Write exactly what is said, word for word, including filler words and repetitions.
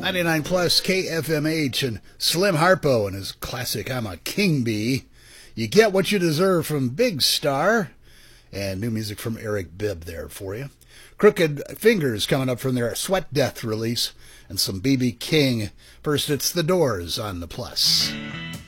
ninety-nine plus K F M H and Slim Harpo and his classic I'm a King Bee. You get what you deserve from Big Star. And new music from Eric Bibb there for you. Crooked Fingers coming up from their Sweat Death release. And some B B King. First, it's The Doors on the Plus.